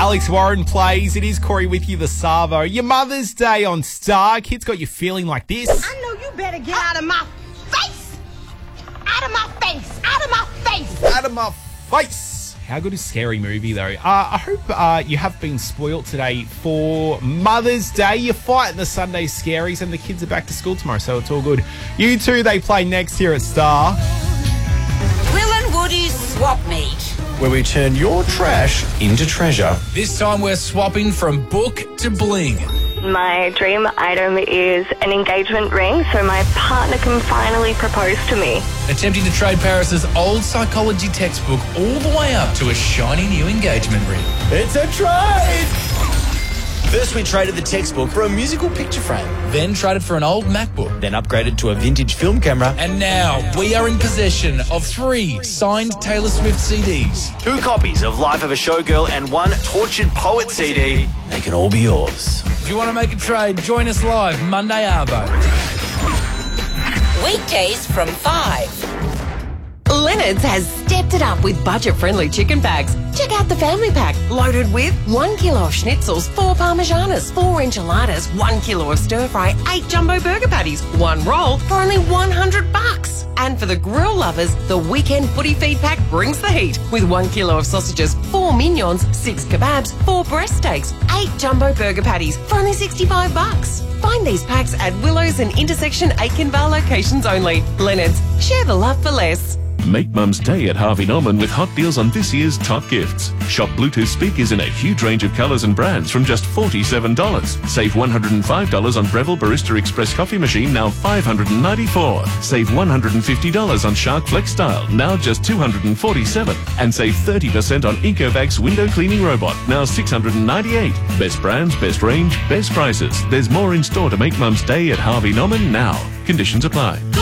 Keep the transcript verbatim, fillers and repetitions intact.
Alex Warren plays. It is Corey with you, the Savo. Your Mother's Day on Star. Kids got you feeling like this. I know you better get out of my face. Out of my face. Out of my face. Out of my face. How good is Scary Movie, though? Uh, I hope uh, you have been spoilt today for Mother's Day. You're fighting the Sunday Scaries and the kids are back to school tomorrow, so it's all good. You two, they play next here at Star. Will and Woody's Swap Meet, where we turn your trash into treasure. This time we're swapping from book to bling. My dream item is an engagement ring so my partner can finally propose to me. Attempting to trade Paris's old psychology textbook all the way up to a shiny new engagement ring. It's a trade! First we traded the textbook for a musical picture frame. Then traded for an old MacBook. Then upgraded to a vintage film camera. And now we are in possession of three signed Taylor Swift C Ds. Two copies of Life of a Showgirl and one Tortured Poet C D. They can all be yours. If you want to make a trade, join us live Monday Arvo. weekdays from five. Leonard's has stepped it up with budget-friendly chicken packs. Check out the family pack, loaded with one kilo of schnitzels, four parmesanas, four enchiladas, one kilo of stir-fry, eight jumbo burger patties, one roll for only one hundred bucks. And for the grill lovers, the weekend footy feed pack brings the heat with one kilo of sausages, four mignons, six kebabs, four breast steaks, eight jumbo burger patties for only sixty-five bucks. Find these packs at Willows and Intersection Aikenvale locations only. Leonard's, share the love for less. Make Mum's Day at Harvey Norman with hot deals on this year's top gifts. Shop Bluetooth speakers in a huge range of colours and brands from just forty-seven dollars. Save one hundred five dollars on Breville Barista Express coffee machine, now five hundred ninety-four dollars. Save one hundred fifty dollars on Shark Flex Style, now just two hundred forty-seven dollars. And save thirty percent on Ecovacs window cleaning robot, now six hundred ninety-eight dollars. Best brands, best range, best prices. There's more in store to make Mum's Day at Harvey Norman now. Conditions apply.